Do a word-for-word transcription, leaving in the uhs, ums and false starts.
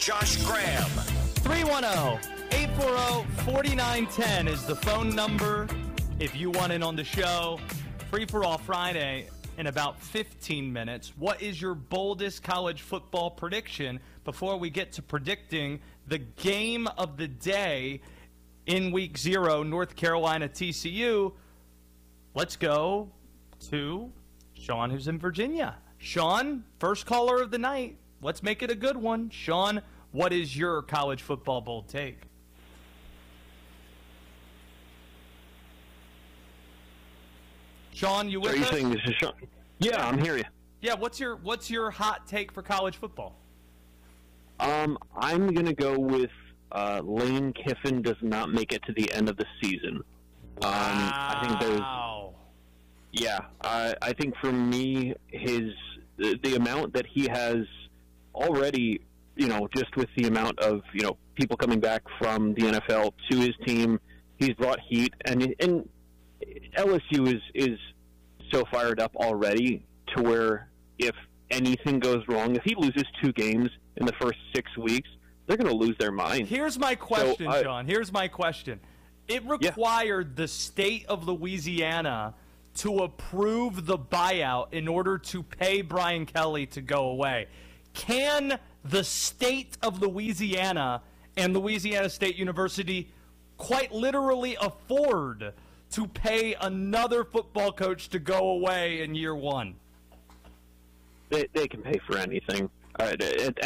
Josh Graham. three one zero, eight four zero, four nine one zero is the phone number if you want in on the show. Free for All Friday in about fifteen minutes. What is your boldest college football prediction before we get to predicting the game of the day in week zero, North Carolina T C U? Let's go to Sean, who's in Virginia. Sean, first caller of the night. Let's make it a good one. Sean, what is your college football bold take? Sean, you with Are you us? saying this is Sean? Yeah, I'm here. Yeah, what's your what's your hot take for college football? Um, I'm gonna go with uh, Lane Kiffin does not make it to the end of the season. Um, I think there's, Wow. yeah, I, I think for me, his the, the amount that he has already, you know, just with the amount of you know people coming back from the N F L to his team, he's brought heat, and and L S U is is so fired up already to where if anything goes wrong, if he loses two games in the first six weeks, they're going to lose their mind. Here's my question, So, uh, John. Here's my question. It required the state of Louisiana to approve the buyout in order to pay Brian Kelly to go away. Can the state of Louisiana and Louisiana State University quite literally afford to pay another football coach to go away in year one? They, they can pay for anything. Uh, at,